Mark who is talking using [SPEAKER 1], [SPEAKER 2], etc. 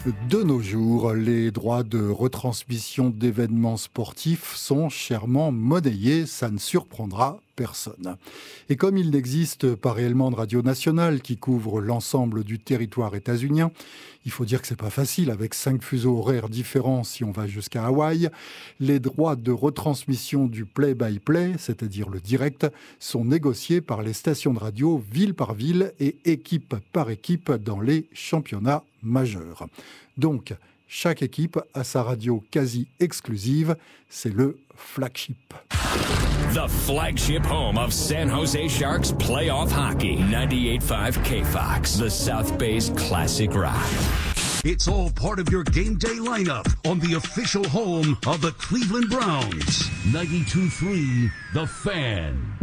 [SPEAKER 1] De nos jours, les droits de retransmission d'événements sportifs sont chèrement monnayés, ça ne surprendra personne. Et comme il n'existe pas réellement de radio nationale qui couvre l'ensemble du territoire états-unien, il faut dire que c'est pas facile avec 5 fuseaux horaires différents si on va jusqu'à Hawaï. Les droits de retransmission du play-by-play, c'est-à-dire le direct, sont négociés par les stations de radio ville par ville et équipe par équipe dans les championnats majeurs. Donc, chaque équipe a sa radio quasi exclusive, c'est le flagship.
[SPEAKER 2] The flagship home of San Jose Sharks playoff hockey. 98.5 KFOX, the South Bay's classic rock.
[SPEAKER 3] It's all part of your game day lineup on the official home of the Cleveland Browns. 92.3 The Fan.